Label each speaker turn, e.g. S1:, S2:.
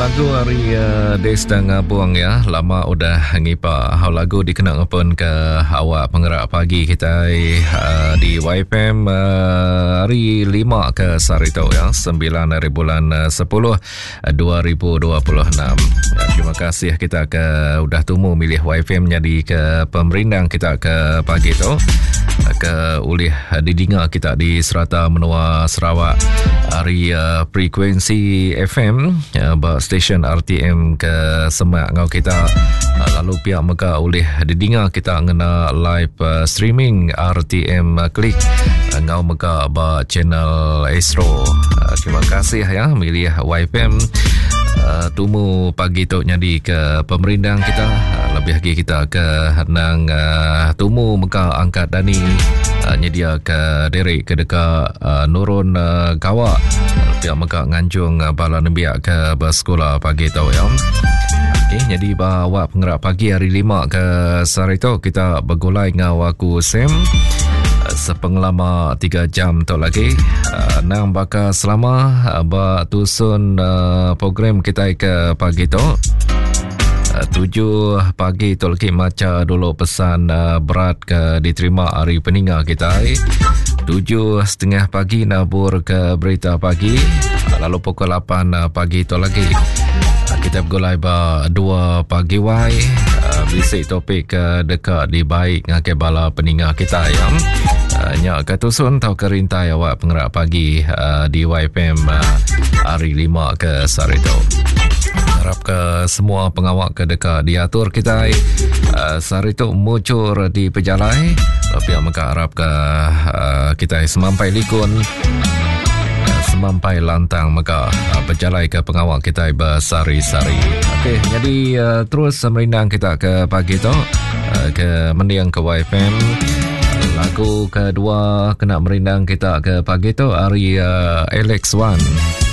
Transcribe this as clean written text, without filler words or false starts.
S1: lagu hari Des dan Buang ya. Lama udah ngipa hau lagu dikenal ngepun ke awak penggerak pagi kita di YFM hari 5 ke Sarito ya. 9 hari bulan 10 2026. Terima kasih kita ke udah tumu milih YFM jadi ke pemerindang kita ke pagi tu. Ke ulih didinga kita di Serata Menua Sarawak hari frekuensi FM stesen RTM ke Semak ngau kita lalu pihak mereka ulih didinga kita ngena live streaming RTM Klik ngau mereka ba channel Astro. Terima kasih ya milih YFM tumu pagi tu jadi ke pemerindang kita lebih lagi kita ke nang tumu mereka angkat Dani nyedia ke Derek ke dekat Nurun Kawak pihak mereka nganjung bala nembiak ke bersekolah pagi tau ya. Okay, jadi bawa penggerak pagi hari 5 ke Sarito kita bergulai dengan aku Sam sepenglama 3 jam tu lagi nang bakal selama tusun program kita ke pagi tu 7 pagi tu lagi macam dulu pesan berat ke diterima hari peninggal kita 7:30 pagi nabur ke berita pagi lalu pukul 8 pagi tu lagi kita bergulai 2 pagi wai bisik topik dekat di baik ngakai bala peninggal kita ya. Nyak katusun tau kerintai awak penggerak pagi di YFM hari 5 ke Sarito. Harap ke semua pengawak ke dekat diatur kita Sarito muncur di pejalai tapi mereka harap ke kita semampai likun semampai lantang maka berjalai ke pengawak kita bersari-sari. Okey, jadi terus merindang kita ke pagi tu ke mendiang ke YFM. Lagu kedua kena merindang kita ke pagi tu hari Alex One.